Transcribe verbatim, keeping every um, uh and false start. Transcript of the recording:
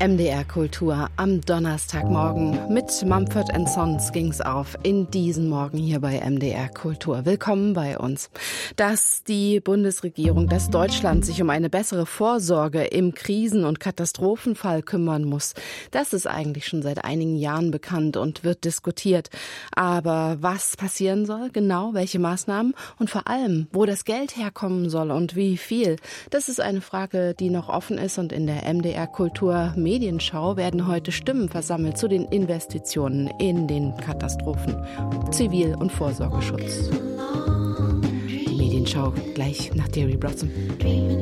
M D R Kultur am Donnerstagmorgen mit Mumford and Sons ging's auf in diesen Morgen hier bei M D R Kultur. Willkommen bei uns. Dass die Bundesregierung, dass Deutschland sich um eine bessere Vorsorge im Krisen- und Katastrophenfall kümmern muss, das ist eigentlich schon seit einigen Jahren bekannt und wird diskutiert. Aber was passieren soll, genau, welche Maßnahmen und vor allem, wo das Geld herkommen soll und wie viel, das ist eine Frage, die noch offen ist, und in der M D R Kultur Medienschau werden heute Stimmen versammelt zu den Investitionen in den Katastrophen, Zivil- und Vorsorgeschutz. Die Medienschau gleich nach Derry Blossom.